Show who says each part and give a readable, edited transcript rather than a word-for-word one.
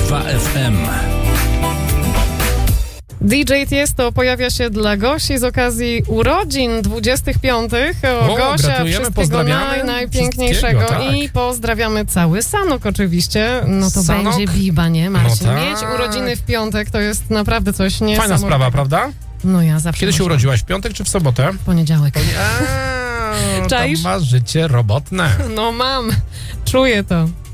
Speaker 1: 2 FM.
Speaker 2: DJ Tiesto pojawia się dla Gosi z okazji urodzin 25. Gosia, wszystkiego najpiękniejszego.
Speaker 1: Tak.
Speaker 2: I pozdrawiamy cały Sanok oczywiście. No to
Speaker 1: Sanok?
Speaker 2: będzie biba, nie Marcin?
Speaker 1: No tak.
Speaker 2: Mieć urodziny w piątek to jest naprawdę coś niesamowitego.
Speaker 1: Fajna sprawa, prawda?
Speaker 2: No ja zawsze
Speaker 1: Kiedy się
Speaker 2: myślę.
Speaker 1: urodziłaś? W piątek czy w sobotę?
Speaker 2: W poniedziałek.
Speaker 1: Tam
Speaker 2: Czaisz?
Speaker 1: masz życie robotne.
Speaker 2: No mam, czuję to.